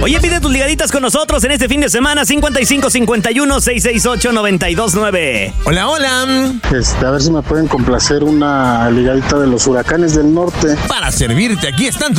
Oye, pide tus ligaditas con nosotros en este fin de semana. 5551-668-929. Hola, hola. A ver si me pueden complacer una ligadita de los Huracanes del Norte. Para servirte, aquí están